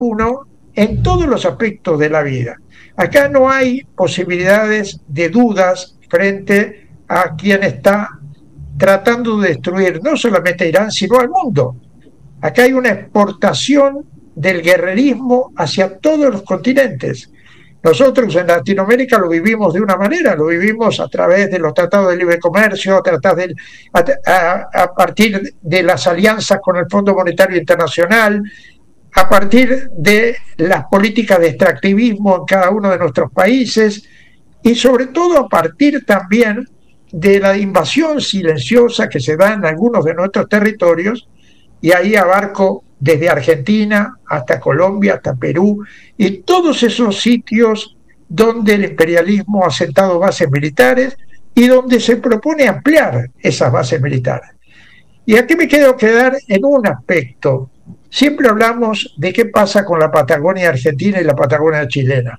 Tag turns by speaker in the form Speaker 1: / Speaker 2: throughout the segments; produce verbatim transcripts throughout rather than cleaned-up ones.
Speaker 1: uno en todos los aspectos de la vida. Acá no hay posibilidades de dudas frente a quien está tratando de destruir no solamente a Irán, sino al mundo. Acá hay una exportación del guerrerismo hacia todos los continentes. Nosotros en Latinoamérica lo vivimos de una manera, lo vivimos a través de los tratados de libre comercio, a, tratar de, a, a, a partir de las alianzas con el Fondo Monetario Internacional, a partir de las políticas de extractivismo en cada uno de nuestros países y sobre todo a partir también de la invasión silenciosa que se da en algunos de nuestros territorios, y ahí abarco desde Argentina hasta Colombia, hasta Perú, y todos esos sitios donde el imperialismo ha sentado bases militares y donde se propone ampliar esas bases militares. Y aquí me quiero quedar en un aspecto. Siempre hablamos de qué pasa con la Patagonia argentina y la Patagonia chilena.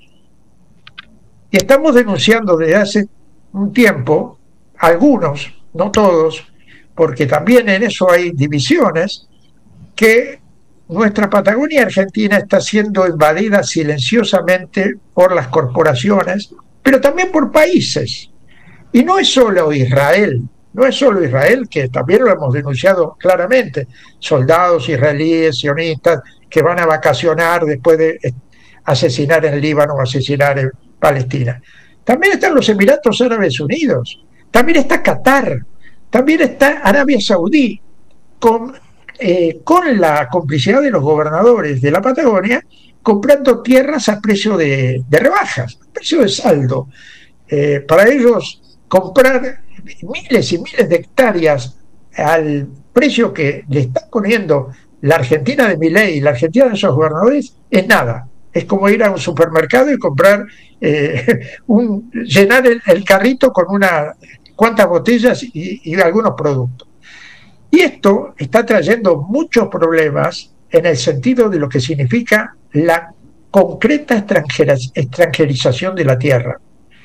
Speaker 1: Y estamos denunciando desde hace un tiempo, algunos, no todos, porque también en eso hay divisiones, que nuestra Patagonia argentina está siendo invadida silenciosamente por las corporaciones, pero también por países. Y no es solo Israel, no es solo Israel, que también lo hemos denunciado claramente, soldados israelíes, sionistas, que van a vacacionar después de asesinar en Líbano o asesinar en Palestina. También están los Emiratos Árabes Unidos, también está Qatar, también está Arabia Saudí, con, eh, con la complicidad de los gobernadores de la Patagonia, comprando tierras a precio de, de rebajas, a precio de saldo. Eh, para ellos, comprar miles y miles de hectáreas al precio que le está poniendo la Argentina de Milei y la Argentina de esos gobernadores es nada. Es como ir a un supermercado y comprar, eh, un, llenar el, el carrito con unas cuantas botellas y, y algunos productos. Y esto está trayendo muchos problemas en el sentido de lo que significa la concreta extranjerización de la tierra.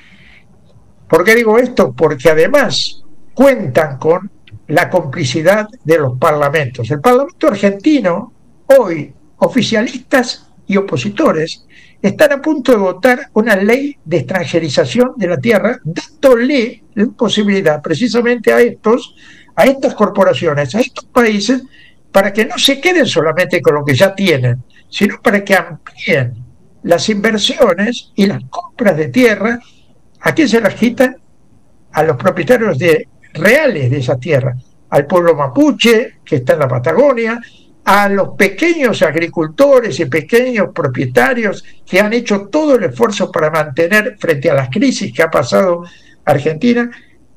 Speaker 1: ¿Por qué digo esto? Porque además cuentan con la complicidad de los parlamentos. El Parlamento argentino, hoy, oficialistas y opositores, están a punto de votar una ley de extranjerización de la tierra, dándole la posibilidad precisamente a estos, a estas corporaciones, a estos países, para que no se queden solamente con lo que ya tienen, sino para que amplíen las inversiones y las compras de tierra. ¿A quién se las quitan? A los propietarios de, reales de esa tierra, al pueblo mapuche que está en la Patagonia, a los pequeños agricultores y pequeños propietarios que han hecho todo el esfuerzo para mantener, frente a las crisis que ha pasado Argentina,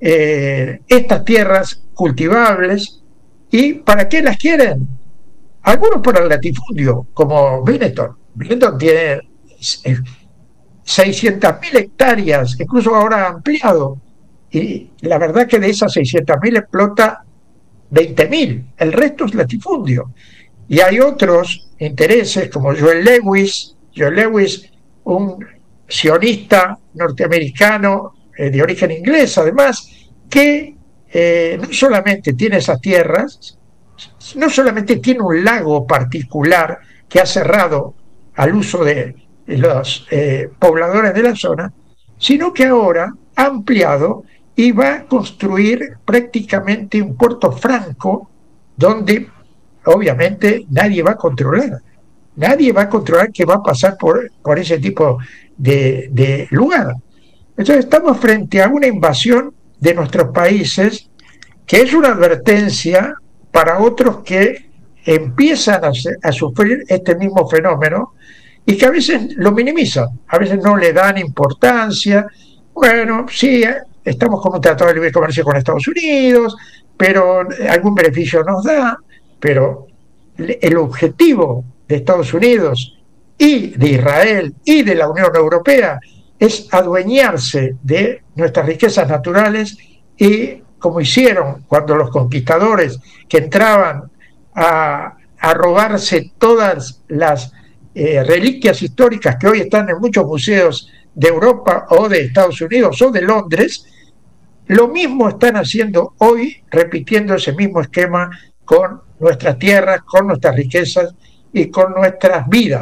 Speaker 1: eh, estas tierras cultivables. ¿Y para qué las quieren? Algunos para el latifundio, como Benetton. Benetton tiene eh, seiscientas mil hectáreas, incluso ahora ha ampliado, y la verdad que de esas seiscientas mil explota veinte mil, el resto es latifundio. Y hay otros intereses como Joel Lewis, Joel Lewis, un sionista norteamericano eh, de origen inglés, además, que eh, no solamente tiene esas tierras, no solamente tiene un lago particular que ha cerrado al uso de los eh, pobladores de la zona, sino que ahora ha ampliado y va a construir prácticamente un puerto franco donde obviamente nadie va a controlar, nadie va a controlar qué va a pasar por, por ese tipo de, de lugar. Entonces estamos frente a una invasión de nuestros países que es una advertencia para otros que empiezan a, a sufrir este mismo fenómeno y que a veces lo minimizan, a veces no le dan importancia. Bueno, sí, estamos con un tratado de libre comercio con Estados Unidos, pero algún beneficio nos da, pero el objetivo de Estados Unidos y de Israel y de la Unión Europea es adueñarse de nuestras riquezas naturales y, como hicieron cuando los conquistadores que entraban a, a robarse todas las eh, reliquias históricas que hoy están en muchos museos de Europa o de Estados Unidos o de Londres, lo mismo están haciendo hoy, repitiendo ese mismo esquema con nuestras tierras, con nuestras riquezas y con nuestras vidas.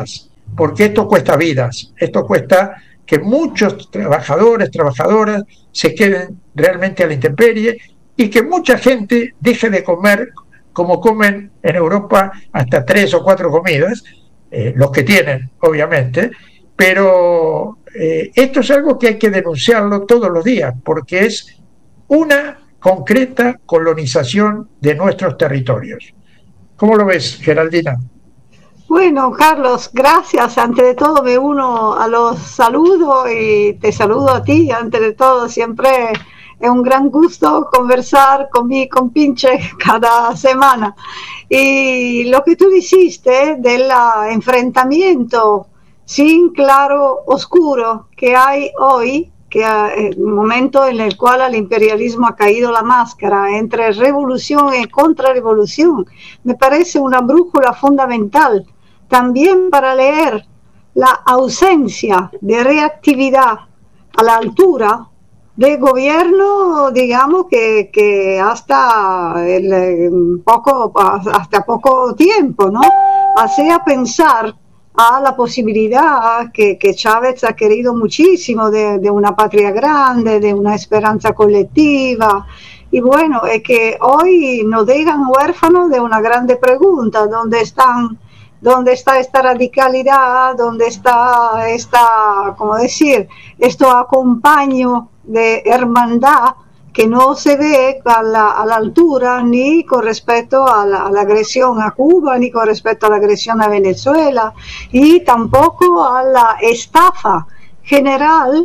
Speaker 1: porque esto cuesta vidas, esto cuesta que muchos trabajadores, trabajadoras se queden realmente a la intemperie y que mucha gente deje de comer como comen en Europa hasta tres o cuatro comidas, eh, los que tienen, obviamente, pero eh, esto es algo que hay que denunciarlo todos los días, porque es una concreta colonización de nuestros territorios. ¿Cómo lo ves, Geraldina?
Speaker 2: Bueno, Carlos, gracias. Ante de todo me uno a los saludos y te saludo a ti. Ante de todo, siempre es un gran gusto conversar con mi compinche cada semana. Y lo que tú dijiste del enfrentamiento sin claro oscuro que hay hoy, que es el momento en el cual al imperialismo ha caído la máscara entre revolución y contrarrevolución, me parece una brújula fundamental también para leer la ausencia de reactividad a la altura de gobierno, digamos, que, que hasta el poco, hasta poco tiempo, ¿no? Hacía pensar a la posibilidad que, que Chávez ha querido muchísimo de, de una patria grande, de una esperanza colectiva. Y bueno, es que hoy nos dejan huérfanos de una grande pregunta: ¿dónde están? ¿Dónde está esta radicalidad? ¿Dónde está esta, cómo decir, esto acompaño de hermandad que no se ve a la, a la altura ni con respecto a la, a la agresión a Cuba, ni con respecto a la agresión a Venezuela, y tampoco a la estafa general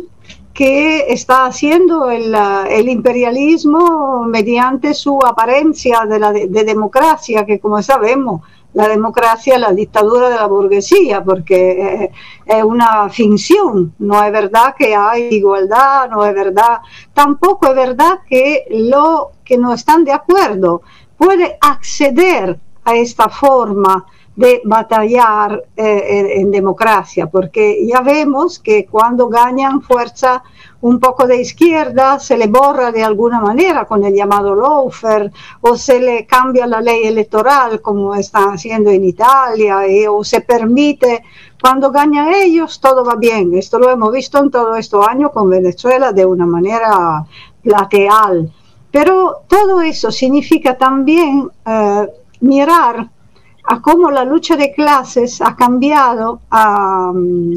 Speaker 2: que está haciendo el, el imperialismo mediante su apariencia de, la, de, de democracia, que como sabemos, la democracia es la dictadura de la burguesía, porque es una finción, no es verdad que hay igualdad, no es verdad, tampoco es verdad que los que no están de acuerdo pueden acceder a esta forma de batallar eh, en, en democracia, porque ya vemos que cuando ganan fuerza un poco de izquierda se le borra de alguna manera con el llamado lawfare, o se le cambia la ley electoral como están haciendo en Italia, eh, o se permite, cuando ganan ellos todo va bien. Esto lo hemos visto en todos estos años con Venezuela de una manera plateal, pero todo eso significa también eh, mirar a cómo la lucha de clases ha cambiado a,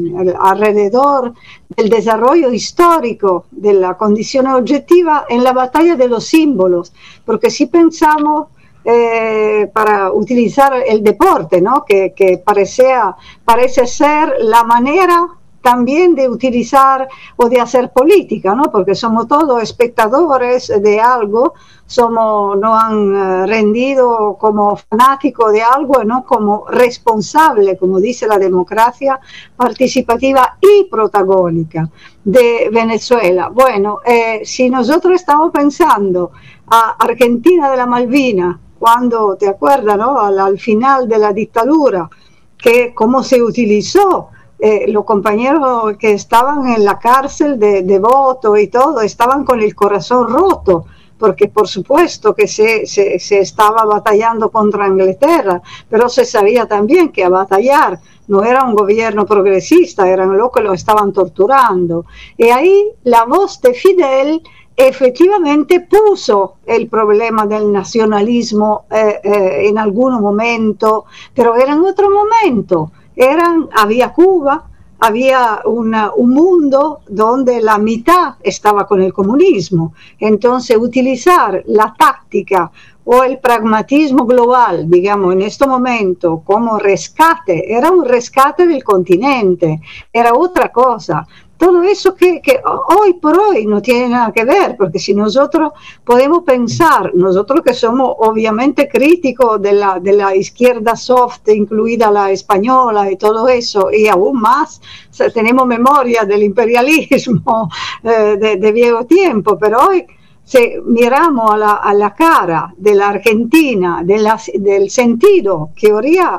Speaker 2: a, alrededor del desarrollo histórico de la condición objetiva en la batalla de los símbolos, porque si pensamos, eh, para utilizar el deporte, ¿no? que, que parecea, parece ser la manera también de utilizar o de hacer política, ¿no? Porque somos todos espectadores de algo, somos, nos han rendido como fanáticos de algo, no como responsable, como dice la democracia participativa y protagónica de Venezuela. Bueno, eh, si nosotros estamos pensando a Argentina de la Malvina, cuando, te acuerdas, ¿no? al, al final de la dictadura, que cómo se utilizó. Eh, los compañeros que estaban en la cárcel de, de voto y todo, estaban con el corazón roto, porque por supuesto que se, se, se estaba batallando contra Inglaterra, pero se sabía también que a batallar no era un gobierno progresista, eran los que lo estaban torturando. Y ahí la voz de Fidel efectivamente puso el problema del nacionalismo eh, eh, en algún momento, pero era en otro momento. Eran, había Cuba, había una, un mundo donde la mitad estaba con el comunismo. Entonces, utilizar la táctica o el pragmatismo global, digamos, en este momento, como rescate, era un rescate del continente, era otra cosa. Todo eso que, que hoy por hoy no tiene nada que ver, porque si nosotros podemos pensar, nosotros que somos obviamente críticos de la, de la izquierda soft, incluida la española y todo eso, y aún más, o sea, tenemos memoria del imperialismo eh, de, de viejo tiempo, pero hoy si miramos a la, a la cara de la Argentina, de la, del sentido que habría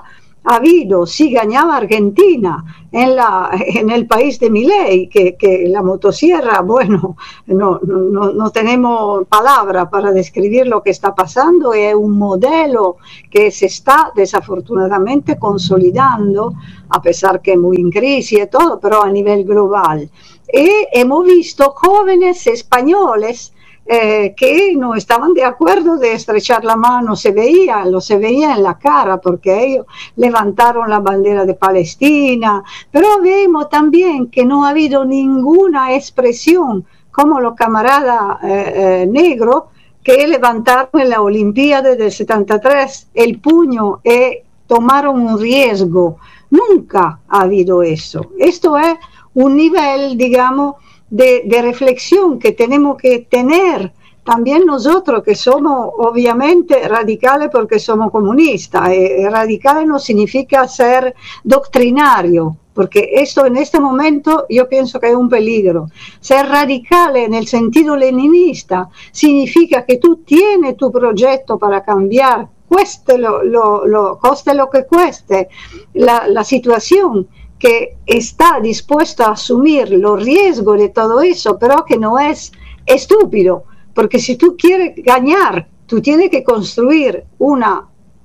Speaker 2: habido si ganaba Argentina en, la, en el país de Milei, que, que la motosierra, bueno, no, no, no tenemos palabra para describir lo que está pasando, es un modelo que se está desafortunadamente consolidando, a pesar que es muy en crisis y todo, pero a nivel global. Y hemos visto jóvenes españoles Eh, que no estaban de acuerdo de estrechar la mano, se veía, lo se veía en la cara, porque ellos levantaron la bandera de Palestina, pero vemos también que no ha habido ninguna expresión, como los camaradas eh, eh, negros, que levantaron en la Olimpiada del setenta y tres el puño y tomaron un riesgo. Nunca ha habido eso. Esto es un nivel, digamos, De, de reflexión que tenemos que tener también nosotros, que somos obviamente radicales porque somos comunistas. Eh, radicales no significa ser doctrinario, porque esto en este momento yo pienso que es un peligro. Ser radicales en el sentido leninista significa que tú tienes tu proyecto para cambiar, cueste lo, lo, lo, coste lo que cueste la, la situación, que está dispuesto a asumir los riesgos de todo eso, pero que no es estúpido, porque si tú quieres ganar, tú tienes que construir una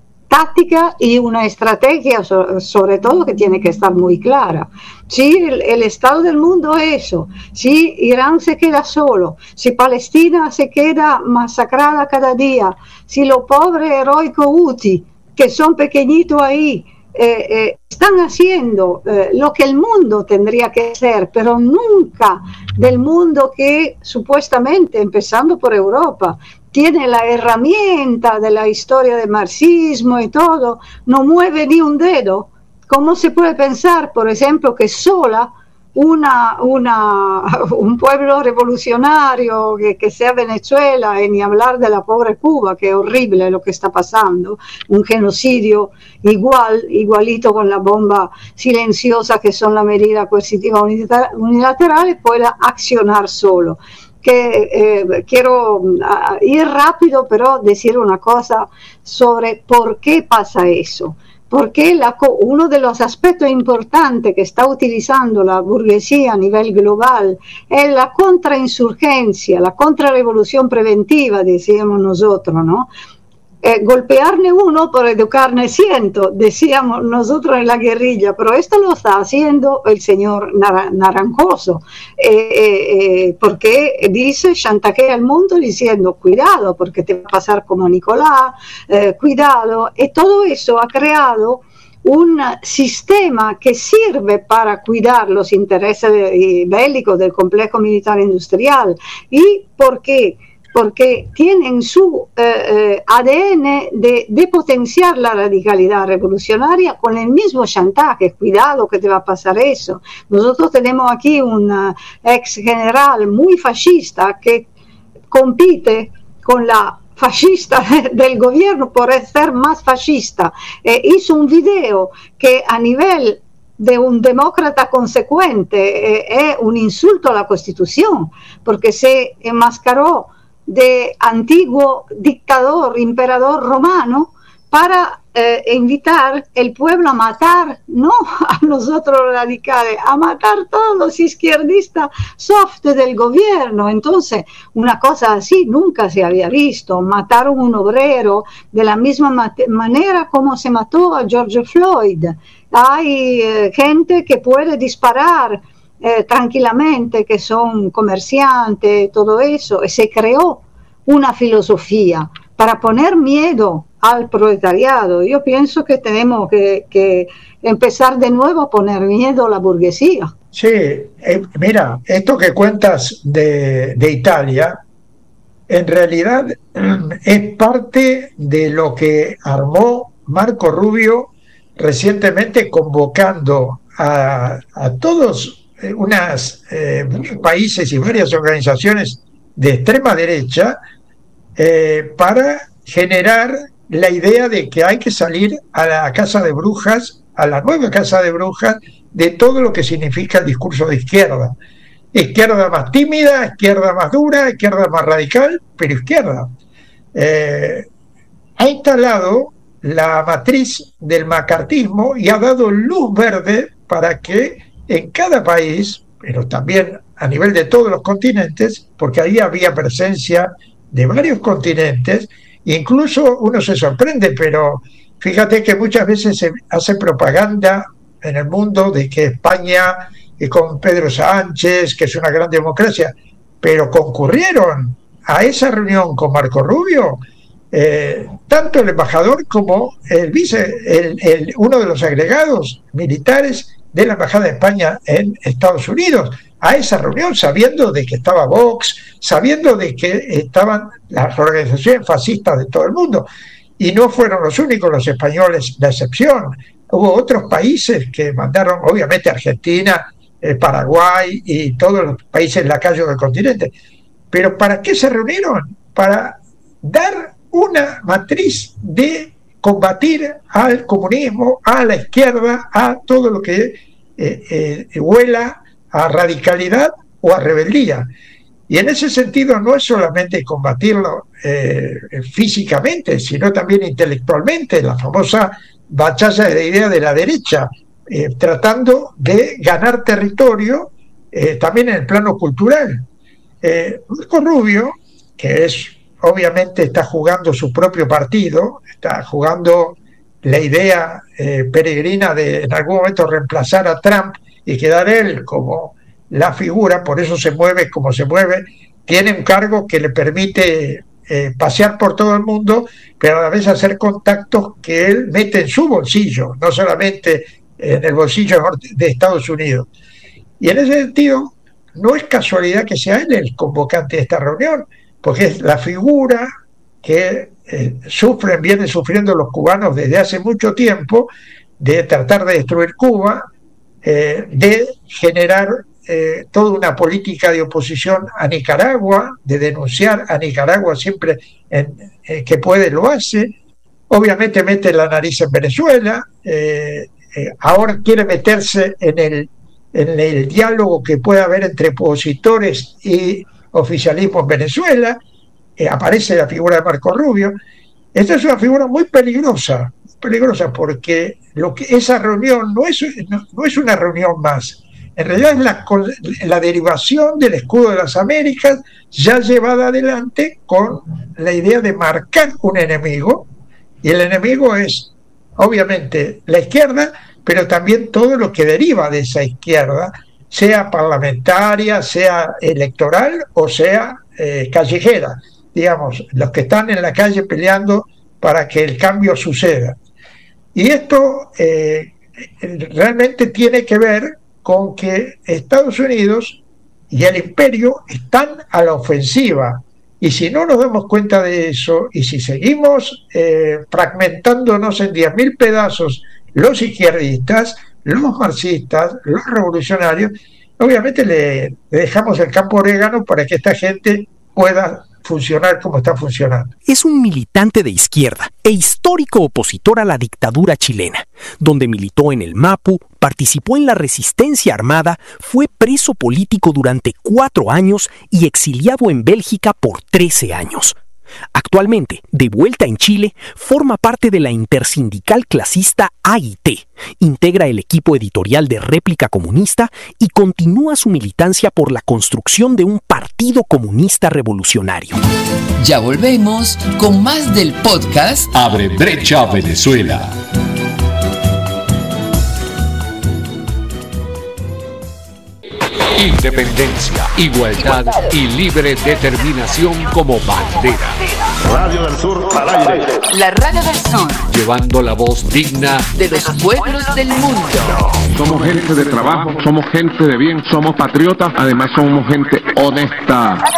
Speaker 2: táctica y una estrategia, sobre todo, que tiene que estar muy clara. Si el, el estado del mundo es eso, si Irán se queda solo, si Palestina se queda masacrada cada día, si los pobres heroicos Houthi, que son pequeñitos ahí, Eh, eh, están haciendo eh, lo que el mundo tendría que hacer, pero nunca del mundo que supuestamente, empezando por Europa, tiene la herramienta de la historia del marxismo y todo, no mueve ni un dedo. ¿Cómo se puede pensar, por ejemplo, que sola una, una, un pueblo revolucionario que, que sea Venezuela, y ni hablar de la pobre Cuba, que es horrible lo que está pasando, un genocidio igual, igualito con la bomba silenciosa que son las medidas coercitivas unilaterales, pueda accionar solo? Que eh, quiero uh, ir rápido, pero decir una cosa sobre por qué pasa eso. Porque la, uno de los aspectos importantes que está utilizando la burguesía a nivel global es la contrainsurgencia, la contrarrevolución preventiva, decíamos nosotros, ¿no? Eh, golpearne uno por educarne ciento, decíamos nosotros en la guerrilla, pero esto lo está haciendo el señor Nar Naranjoso, eh, eh, porque dice, chantajea al mundo diciendo, cuidado, porque te va a pasar como Nicolás, eh, cuidado, y todo eso ha creado un sistema que sirve para cuidar los intereses de, bélicos del complejo militar industrial. ¿Y por qué? Porque tienen su eh, eh, A D N de, de potenciar la radicalidad revolucionaria con el mismo chantaje. Cuidado que te va a pasar eso. Nosotros tenemos aquí un uh, ex general muy fascista que compite con la fascista del gobierno por ser más fascista. Eh, hizo un video que a nivel de un demócrata consecuente eh, es un insulto a la Constitución, porque se enmascaró de antiguo dictador, emperador romano, para eh, invitar el pueblo a matar, no a nosotros radicales, a matar todos los izquierdistas soft del gobierno. Entonces, una cosa así nunca se había visto. Mataron un obrero de la misma manera como se mató a George Floyd. Hay eh, gente que puede disparar Eh, tranquilamente, que son comerciantes, todo eso, y se creó una filosofía para poner miedo al proletariado. Yo pienso que tenemos que, que empezar de nuevo a poner miedo a la burguesía.
Speaker 1: Sí, eh, mira, esto que cuentas de, de Italia, en realidad es parte de lo que armó Marco Rubio recientemente, convocando a, a todos unos eh, países y varias organizaciones de extrema derecha eh, para generar la idea de que hay que salir a la casa de brujas, a la nueva casa de brujas, de todo lo que significa el discurso de izquierda. Izquierda más tímida, izquierda más dura, izquierda más radical, pero izquierda. Eh, ha instalado la matriz del macartismo y ha dado luz verde para que en cada país, pero también a nivel de todos los continentes, porque ahí había presencia de varios continentes, incluso uno se sorprende, pero fíjate que muchas veces se hace propaganda en el mundo de que España, y con Pedro Sánchez, que es una gran democracia, pero concurrieron a esa reunión con Marco Rubio eh, tanto el embajador como el vice, el, el, uno de los agregados militares de la Embajada de España en Estados Unidos, a esa reunión, sabiendo de que estaba Vox, sabiendo de que estaban las organizaciones fascistas de todo el mundo. Y no fueron los únicos, los españoles, la excepción. Hubo otros países que mandaron, obviamente Argentina, eh, Paraguay y todos los países lacayos del continente. Pero ¿para qué se reunieron? Para dar una matriz de combatir al comunismo, a la izquierda, a todo lo que eh, eh, huela a radicalidad o a rebeldía. Y en ese sentido no es solamente combatirlo eh, físicamente, sino también intelectualmente, la famosa batalla de ideas de la derecha, eh, tratando de ganar territorio eh, también en el plano cultural. Eh, Marco Rubio, que es obviamente está jugando su propio partido, está jugando la idea eh, peregrina de en algún momento reemplazar a Trump y quedar él como la figura, por eso se mueve como se mueve, tiene un cargo que le permite eh, pasear por todo el mundo, pero a la vez hacer contactos que él mete en su bolsillo, no solamente en el bolsillo de Estados Unidos. Y en ese sentido, no es casualidad que sea él el convocante de esta reunión, porque es la figura que eh, sufren, vienen sufriendo los cubanos desde hace mucho tiempo, de tratar de destruir Cuba, eh, de generar eh, toda una política de oposición a Nicaragua, de denunciar a Nicaragua siempre en, eh, que puede lo hace, obviamente mete la nariz en Venezuela, eh, eh, ahora quiere meterse en el, en el diálogo que puede haber entre opositores y oficialismo en Venezuela, eh, aparece la figura de Marco Rubio. Esta es una figura muy peligrosa, peligrosa porque lo que esa reunión no es, no, no es una reunión más, en realidad es la, la derivación del escudo de las Américas ya llevada adelante con la idea de marcar un enemigo, y el enemigo es obviamente la izquierda, pero también todo lo que deriva de esa izquierda, sea parlamentaria, sea electoral o sea eh, callejera, digamos, los que están en la calle peleando para que el cambio suceda. Y esto eh, realmente tiene que ver con que Estados Unidos y el imperio están a la ofensiva. Y si no nos damos cuenta de eso, y si seguimos eh, fragmentándonos en diez mil pedazos los izquierdistas, los marxistas, los revolucionarios, obviamente le, le dejamos el campo orégano para que esta gente pueda funcionar como está funcionando.
Speaker 3: Es un militante de izquierda e histórico opositor a la dictadura chilena, donde militó en el MAPU, participó en la resistencia armada, fue preso político durante cuatro años y exiliado en Bélgica por trece años. Actualmente, de vuelta en Chile, forma parte de la intersindical clasista A I T, integra el equipo editorial de Réplica Comunista y continúa su militancia por la construcción de un partido comunista revolucionario.
Speaker 4: Ya volvemos con más del podcast
Speaker 5: Abre Brecha Venezuela. Independencia, igualdad y libre determinación como bandera.
Speaker 6: Radio del Sur al aire.
Speaker 4: La Radio del Sur,
Speaker 5: Llevando la voz digna
Speaker 4: de los pueblos del mundo.
Speaker 7: Somos gente de trabajo, somos gente de bien, somos patriotas, además somos gente honesta.